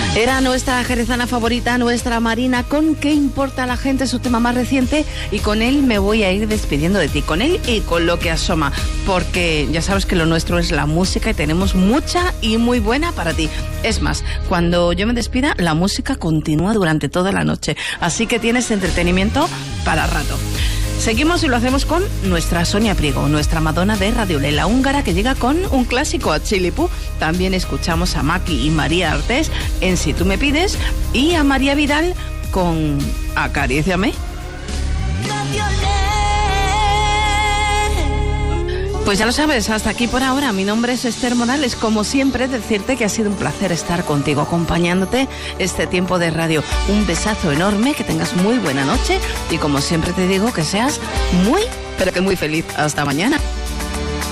Era nuestra jerezana favorita, nuestra Marina, con ¿Qué importa a la gente?, su tema más reciente, y con él me voy a ir despidiendo de ti, con él y con Lo que asoma, porque ya sabes que lo nuestro es la música y tenemos mucha y muy buena para ti. Es más, cuando yo me despida, la música continúa durante toda la noche, así que tienes entretenimiento para rato. Seguimos y lo hacemos con nuestra Sonia Priego, nuestra Madonna de Radio Lela húngara, que llega con un clásico, a Chilipú. También escuchamos a Maki y María Artés en Si tú me pides, y a María Vidal con Acaríciame. Pues ya lo sabes, hasta aquí por ahora. Mi nombre es Esther Morales. Como siempre, decirte que ha sido un placer estar contigo, acompañándote este tiempo de radio. Un besazo enorme, que tengas muy buena noche y, como siempre te digo, que seas muy, pero que muy feliz. Hasta mañana.